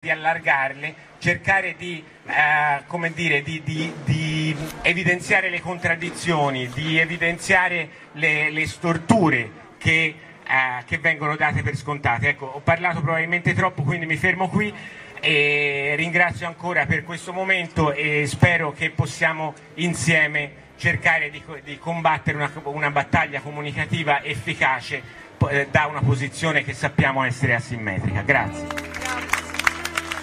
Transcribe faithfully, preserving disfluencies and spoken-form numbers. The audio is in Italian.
di allargarle, cercare di, eh, come dire, di, di, di evidenziare le contraddizioni, di evidenziare le, le storture che, eh, che vengono date per scontate. Ecco, ho parlato probabilmente troppo, quindi mi fermo qui e ringrazio ancora per questo momento e spero che possiamo insieme cercare di, di combattere una, una battaglia comunicativa efficace eh, da una posizione che sappiamo essere asimmetrica. Grazie.